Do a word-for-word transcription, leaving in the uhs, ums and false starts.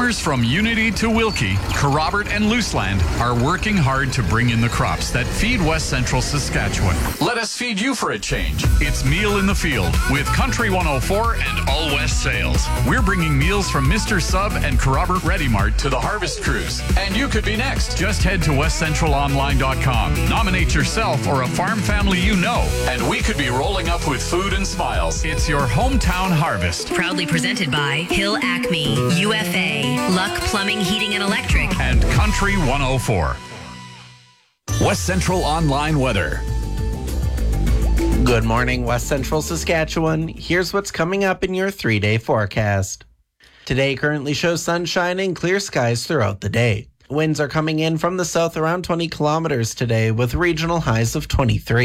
Farmers from Unity to Wilkie, Kerrobert and Looseland are working hard to bring in the crops that feed West Central Saskatchewan. Let us feed you for a change. It's Meal in the Field with Country one oh four and All West Sales. We're bringing meals from Mister Sub and Kerrobert Ready Mart to the Harvest Cruise. And you could be next. Just head to west central online dot com. Nominate yourself or a farm family you know, and we could be rolling up with food and smiles. It's your hometown harvest. Proudly presented by Hill Acme, U F A, Luck Plumbing, Heating and Electric, and Country one oh four. West Central Online Weather. Good morning, West Central Saskatchewan. Here's what's coming up in your three-day forecast. Today currently shows sunshine and clear skies throughout the day. Winds are coming in from the south around twenty kilometers today with regional highs of twenty-three.